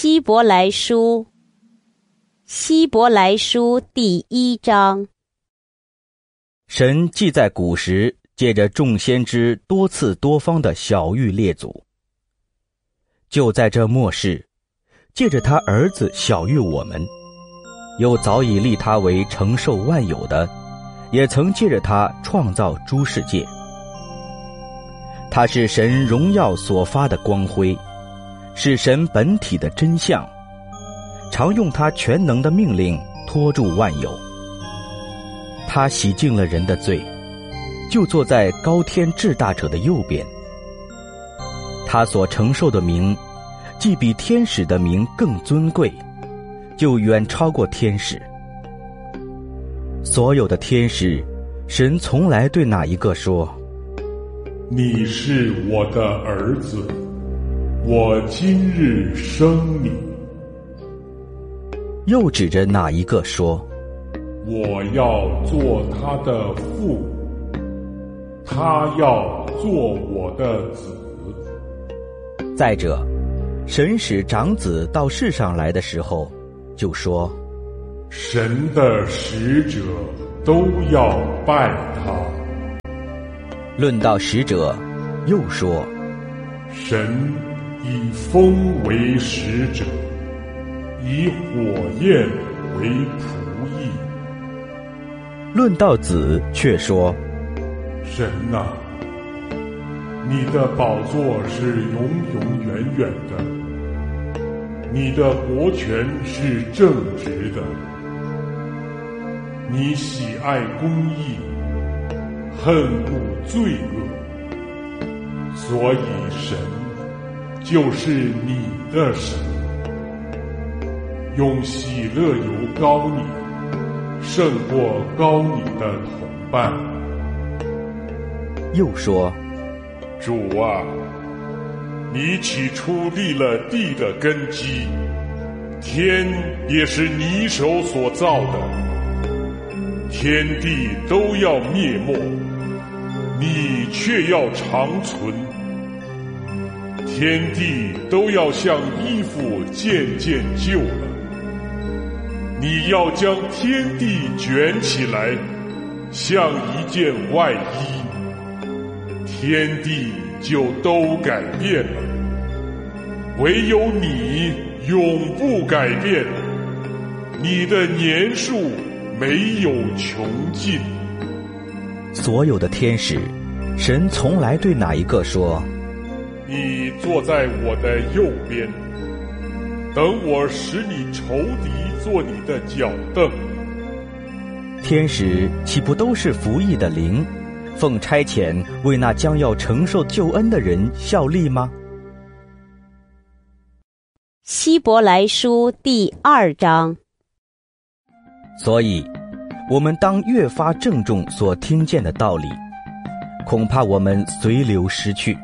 希伯来书第1章。 神既在古时借着众先知多次多方的晓谕列祖，就在这末世借着他儿子晓谕我们，又早已立他为承受万有的，也曾借着他创造诸世界。他是神荣耀所发的光辉，是神本体的真相，常用他全能的命令托住万有。他洗净了人的罪，就坐在高天至大者的右边。他所承受的名，既比天使的名更尊贵，就远超过天使。所有的天使，神从来对哪一个说： 你是我的儿子，我今日生你。 又指着哪一个说： 我要做他的父，他要做我的子。 再者，神使长子到世上来的时候，就说： 神的使者都要拜他。 论到使者，又说： 神以风为使者，以火焰为仆役。 论到子，却说： 神啊，你的宝座是永永远远的，你的国权是正直的，你喜爱公义，恨恶罪恶，所以神就是你的神，用喜乐油膏你，胜过膏你的同伴。 又说： 主啊，你起初立了地的根基，天也是你手所造的，天地都要灭没，你却要长存。天地都要像衣服渐渐旧了，你要将天地卷起来，像一件外衣，天地就都改变了，唯有你永不改变，你的年数没有穷尽。 所有的天使，神从来对哪一个说： 你坐在我的右边，等我使你仇敌做你的脚凳。 天使岂不都是服役的灵，奉差遣为那将要承受救恩的人效力吗？ 希伯来书第2章。 所以我们当越发郑重所听见的道理，恐怕我们随流失去。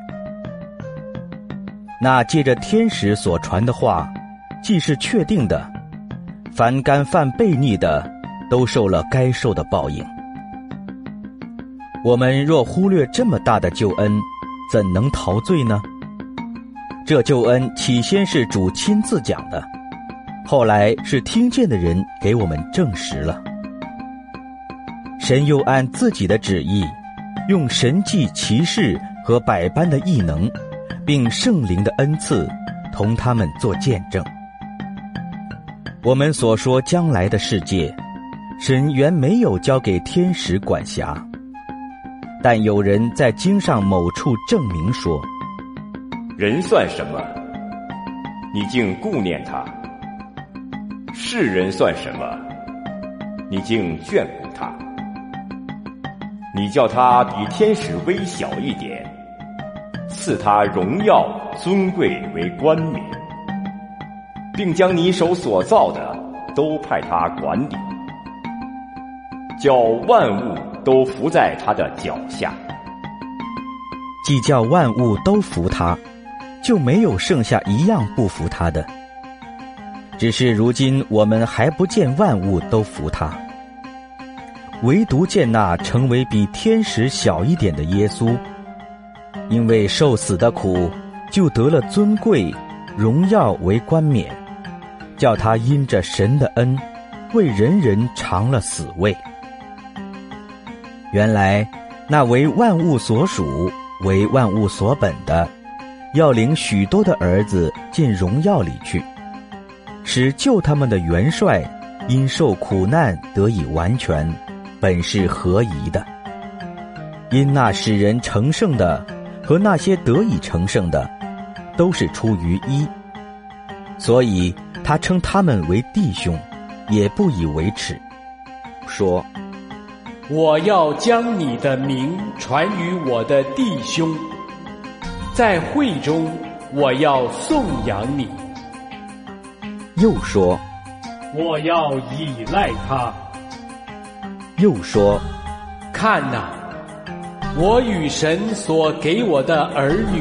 那借着天使所传的话，既是确定的，凡干犯悖逆的，都受了该受的报应。我们若忽略这么大的救恩，怎能陶醉呢？这救恩起先是主亲自讲的，后来是听见的人给我们证实了。神又按自己的旨意，用神迹奇事和百般的异能，并圣灵的恩赐，同他们做见证。我们所说将来的世界，神原没有交给天使管辖，但有人在经上某处证明说： 人算什么？你竟顾念他；世人算什么？你竟眷顾他。你叫他比天使微小一点，赐他荣耀尊贵为冠冕，并将你手所造的都派他管理，叫万物都服在他的脚下。 既叫万物都服他，就没有剩下一样不服他的。只是如今我们还不见万物都服他，唯独见那成为比天使小一点的耶稣，因为受死的苦，就得了尊贵荣耀为冠冕， 叫他因着神的恩，为人人尝了死味。原来那为万物所属、为万物所本的，要领许多的儿子进荣耀里去，使救他们的元帅因受苦难得以完全，本是合宜的。因那使人成圣的和那些得以成圣的，都是出于一，所以他称他们为弟兄，也不以为耻，说： 我要将你的名传于我的弟兄，在会中我要颂扬你。 又说： 我要倚赖他。 又说： 看哪，我与神所给我的儿女。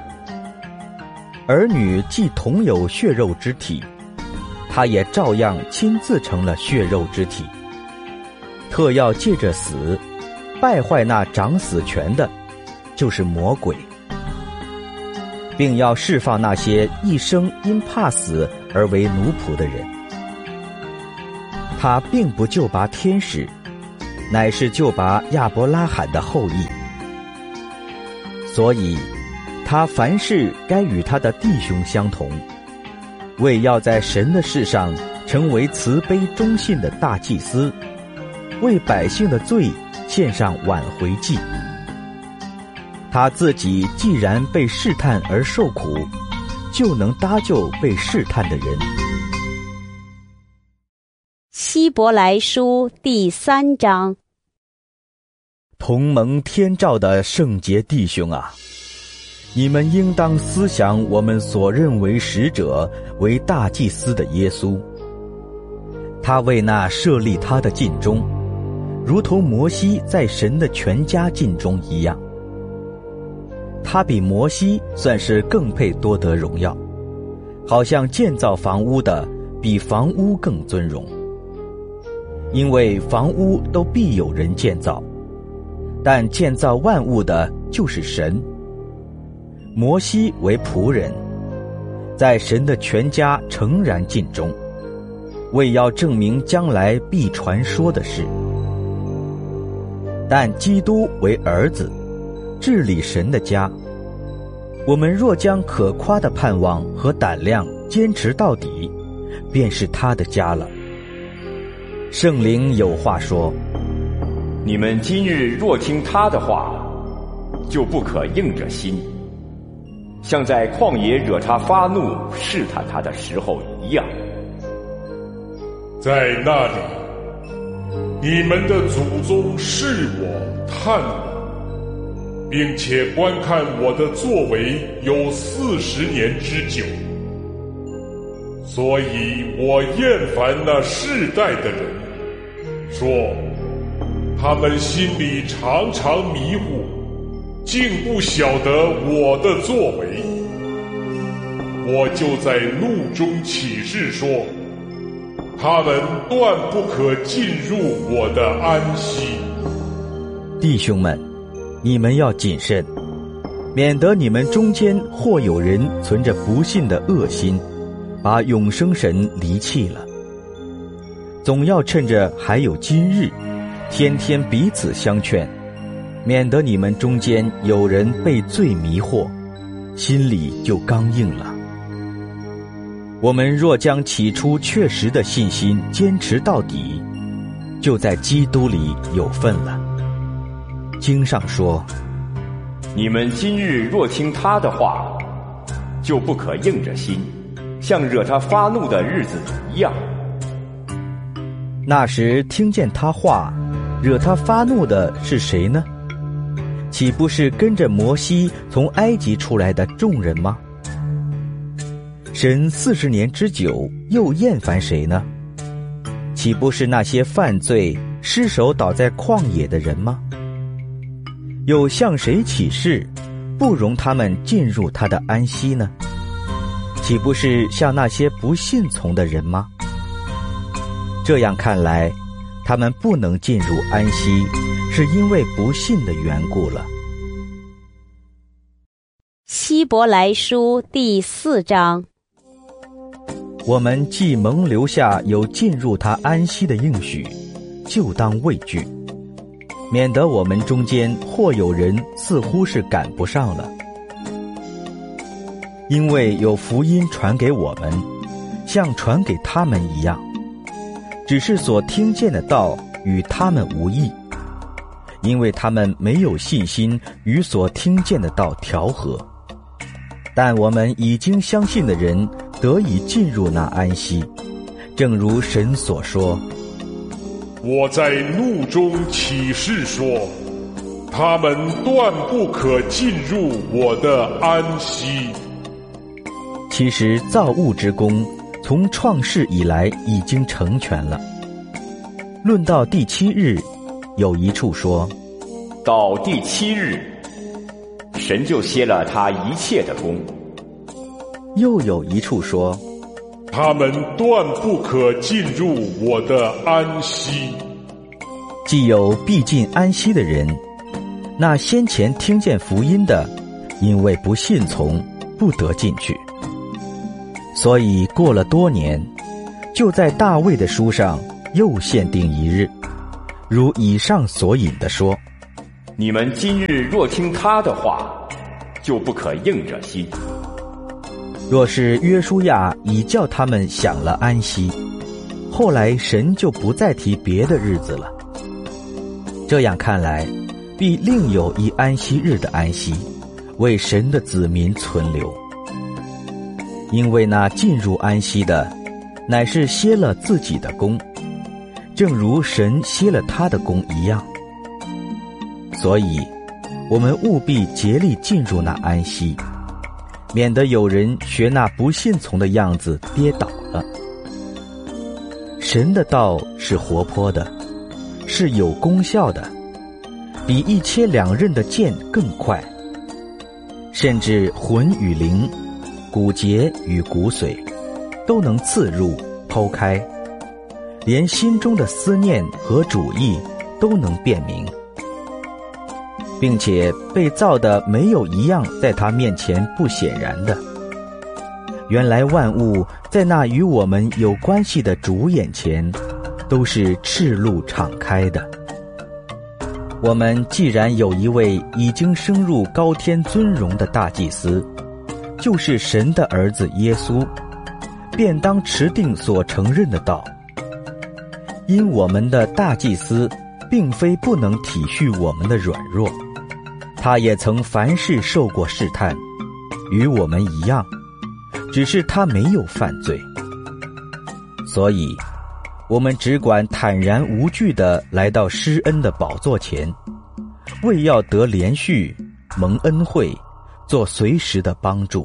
儿女既同有血肉之体，他也照样亲自成了血肉之体，特要借着死败坏那掌死权的，就是魔鬼，并要释放那些一生因怕死而为奴仆的人。他并不救拔天使，乃是救拔亚伯拉罕的后裔。所以他凡事该与他的弟兄相同，为要在神的事上成为慈悲忠信的大祭司，为百姓的罪献上挽回祭。他自己既然被试探而受苦，就能搭救被试探的人。 希伯来书第3章。 同蒙天照的圣洁弟兄啊，你们应当思想我们所认为使者为大祭司的耶稣。他为那设立他的尽忠，如同摩西在神的全家尽忠一样。他比摩西算是更配多得荣耀，好像建造房屋的比房屋更尊荣。因为房屋都必有人建造，但建造万物的就是神。摩西为仆人，在神的全家诚然尽忠，为要证明将来必传说的事。但基督为儿子，治理神的家。我们若将可夸的盼望和胆量坚持到底，便是他的家了。圣灵有话说： 你们今日若听他的话，就不可硬着心，像在旷野惹他发怒试探他的时候一样。 在那里，你们的祖宗试我探我，并且观看我的作为有40年之久，所以我厌烦那世代的人，说他们心里常常迷糊，竟不晓得我的作为。我就在怒中起誓说，他们断不可进入我的安息。 弟兄们，你们要谨慎，免得你们中间或有人存着不信的恶心，把永生神离弃了。总要趁着还有今日，天天彼此相劝，免得你们中间有人被罪迷惑，心里就刚硬了。我们若将起初确实的信心坚持到底，就在基督里有份了。经上说， 你们今日若听他的话，就不可硬着心，像惹他发怒的日子一样。 那时听见他话，惹他发怒的是谁呢？岂不是跟着摩西从埃及出来的众人吗？神40年之久，又厌烦谁呢？岂不是那些犯罪失手倒在旷野的人吗？又向谁起誓，不容他们进入他的安息呢？岂不是向那些不信从的人吗？这样看来，他们不能进入安息，是因为不信的缘故了。 希伯来书第4章。 我们既蒙留下有进入他安息的应许，就当畏惧，免得我们中间或有人似乎是赶不上了。因为有福音传给我们，像传给他们一样，只是所听见的道与他们无异，因为他们没有信心与所听见的道调和。但我们已经相信的人得以进入那安息，正如神所说： 我在怒中起誓说，他们断不可进入我的安息。 其实造物之功从创世以来已经成全了。论到第7日，有一处说， 到第7日，神就歇了他一切的功。 又有一处说， 他们断不可进入我的安息。 既有必进安息的人，那先前听见福音的，因为不信从，不得进去。所以过了多年，就在大卫的书上又限定一日，如以上所引的说， 你们今日若听他的话，就不可硬着心。 若是约书亚已叫他们享了安息，后来神就不再提别的日子了。这样看来，必另有一安息日的安息，为神的子民存留。因为那进入安息的，乃是歇了自己的功，正如神歇了他的功一样。所以我们务必竭力进入那安息，免得有人学那不信从的样子跌倒了。神的道是活泼的，是有功效的，比一切两刃的剑更快，甚至魂与灵、骨节与骨髓都能刺入剖开，连心中的思念和主意都能辨明，并且被造的没有一样在他面前不显然的。原来万物在那与我们有关系的主眼前都是赤露敞开的。我们既然有一位已经升入高天尊荣的大祭司，就是神的儿子耶稣，便当持定所承认的道。因我们的大祭司并非不能体恤我们的软弱，他也曾凡事受过试探，与我们一样，只是他没有犯罪。所以我们只管坦然无惧地来到施恩的宝座前，为要得连续蒙恩惠，做随时的帮助。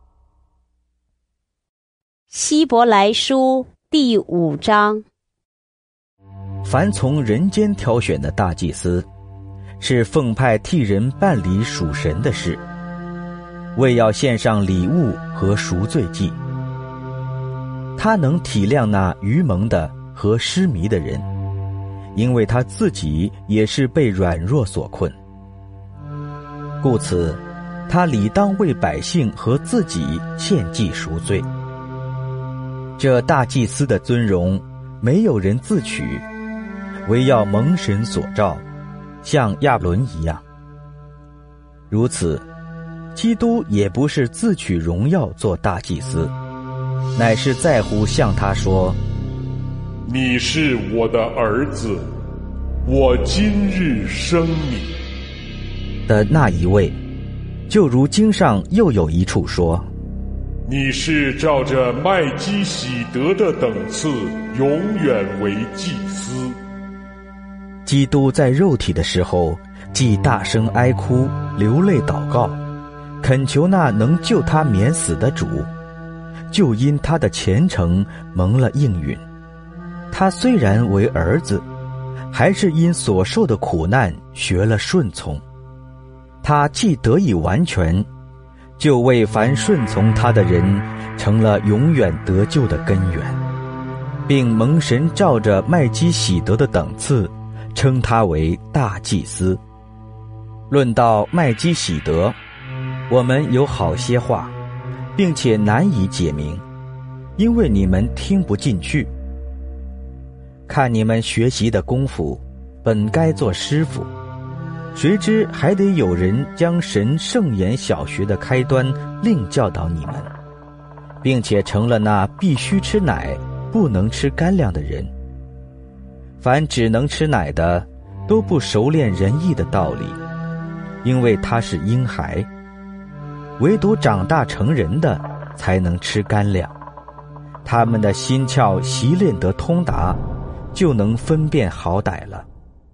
希伯来书第5章。 凡从人间挑选的大祭司，是奉派替人办理属神的事，为要献上礼物和赎罪祭。他能体谅那愚蒙的和失迷的人，因为他自己也是被软弱所困。故此他理当为百姓和自己献祭赎罪。这大祭司的尊荣，没有人自取，唯要蒙神所召，像亚伦一样。如此，基督也不是自取荣耀做大祭司，乃是在乎向他说： 你是我的儿子，我今日生你的那一位。就如经上又有一处说： 你是照着麦基洗德的等次，永远为祭司。 基督在肉体的时候，既大声哀哭，流泪祷告，恳求那能救他免死的主，就因他的虔诚蒙了应允。他虽然为儿子，还是因所受的苦难学了顺从。他既得以完全，就为凡顺从他的人成了永远得救的根源，并蒙神照着麦基洗德的等次，称他为大祭司。论到麦基洗德，我们有好些话，并且难以解明， 因为你们听不进去。看你们学习的功夫，本该做师傅，谁知还得有人将神圣言小学的开端另教导你们，并且成了那必须吃奶不能吃干粮的人。凡只能吃奶的，都不熟练仁义的道理，因为他是婴孩；唯独长大成人的，才能吃干粮。他们的心窍习练得通达，就能分辨好歹了。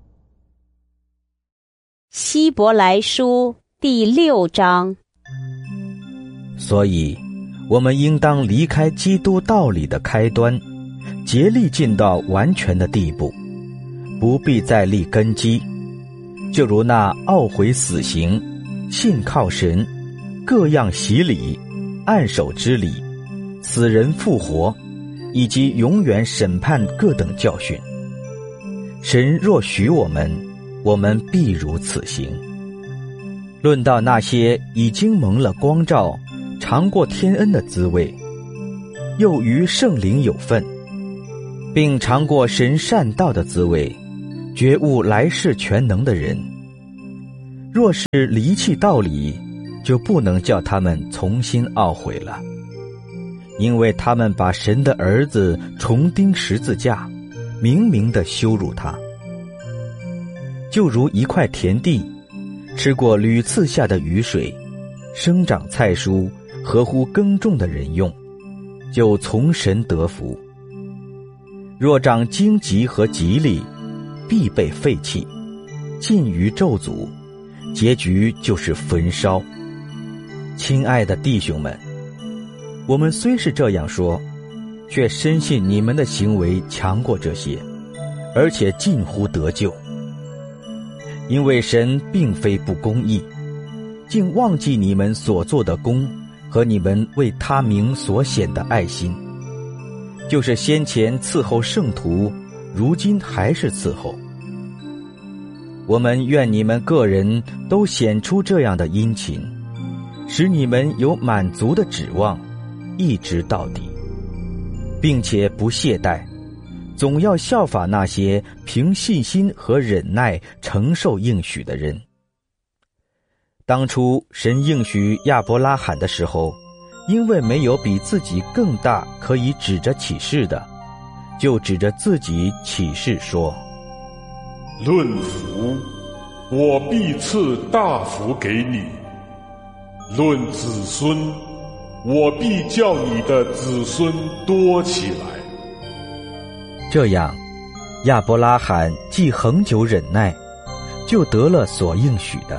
希伯来书第6章。 所以我们应当离开基督道理的开端，竭力进到完全的地步，不必再立根基，就如那懊悔死刑、信靠神、各样洗礼、按手之礼、死人复活，以及永远审判各等教训。神若许我们，我们必如此行。论到那些已经蒙了光照、尝过天恩的滋味，又与圣灵有份，并尝过神善道的滋味，觉悟来世全能的人，若是离弃道理，就不能叫他们重新懊悔了，因为他们把神的儿子重钉十字架，明明地羞辱他。就如一块田地，吃过屡次下的雨水，生长菜蔬，合乎耕种的人用，就从神得福。若长荆棘和蒺藜，必被废弃，尽于咒诅，结局就是焚烧。亲爱的弟兄们，我们虽是这样说，却深信你们的行为强过这些，而且近乎得救。因为神并非不公义，竟忘记你们所做的功和你们为他名所显的爱心，就是先前伺候圣徒，如今还是伺候。我们愿你们个人都显出这样的殷勤，使你们有满足的指望，一直到底，并且不懈怠，总要效法那些凭信心和忍耐承受应许的人。当初神应许亚伯拉罕的时候，因为没有比自己更大可以指着起誓的，就指着自己起誓说： 论福，我必赐大福给你；论子孙，我必叫你的子孙多起来。 这样，亚伯拉罕既恒久忍耐，就得了所应许的。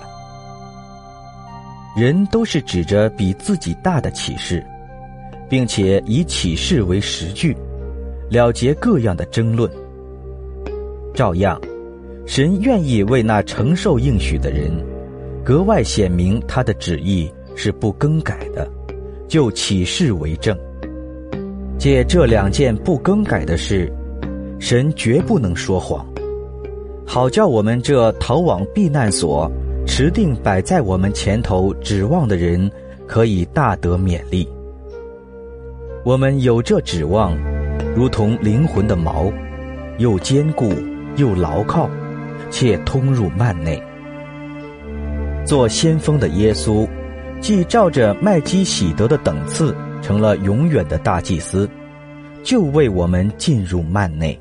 人都是指着比自己大的起誓，并且以起誓为实据，了结各样的争论。照样，神愿意为那承受应许的人，格外显明他的旨意是不更改的，就起誓为证。借这两件不更改的事，神绝不能说谎，好叫我们这逃往避难所、持定摆在我们前头指望的人，可以大得勉励。我们有这指望，如同灵魂的锚，又坚固又牢靠，且通入幔内。做先锋的耶稣，既照着麦基洗德的等次成了永远的大祭司，就为我们进入幔内。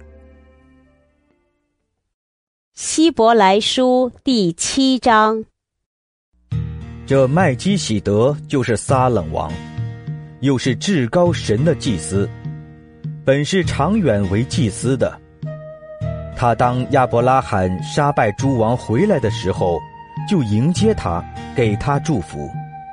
希伯来书第7章。 这麦基洗德就是撒冷王，又是至高神的祭司，本是长远为祭司的。他当亚伯拉罕杀败诸王回来的时候，就迎接他，给他祝福。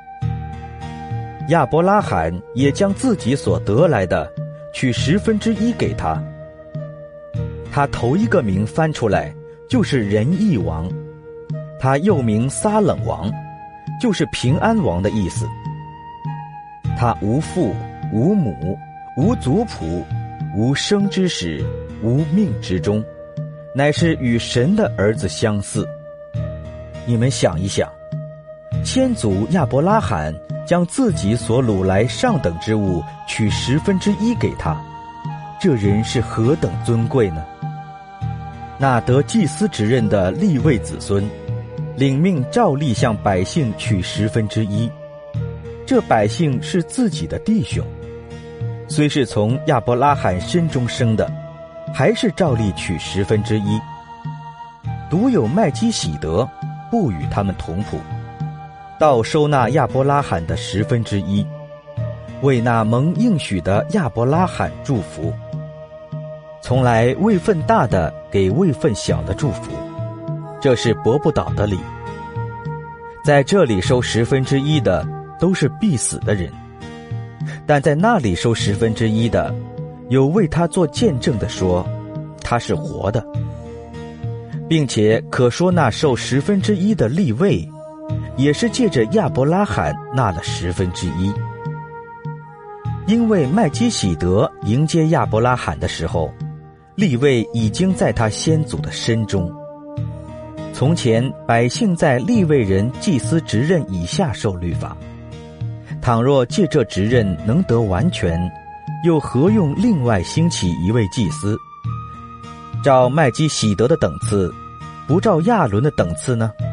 亚伯拉罕也将自己所得来的取1/10给他。他头一个名翻出来就是仁义王，他又名撒冷王，就是平安王的意思。他无父无母无族谱，无生之始，无命之终，乃是与神的儿子相似。你们想一想，先祖亚伯拉罕将自己所掳来上等之物取1/10给他，这人是何等尊贵呢？那得祭司职任的利未子孙，领命照例向百姓取1/10，这百姓是自己的弟兄，虽是从亚伯拉罕身中生的，还是照例取1/10。独有麦基洗德不与他们同谱，倒收纳亚伯拉罕的1/10，为那蒙应许的亚伯拉罕祝福。从来位分大的给位分小的祝福，这是驳不倒的理。在这里收1/10的都是必死的人，但在那里收1/10的，有为他做见证的说他是活的，并且可说那受1/10的利未，也是借着亚伯拉罕纳了1/10。因为麦基洗德迎接亚伯拉罕的时候，利未已经在他先祖的身中。从前百姓在利未人祭司职任以下受律法，倘若借这职任能得完全，又何用另外兴起一位祭司，照麦基洗德的等次，不照亚伦的等次呢？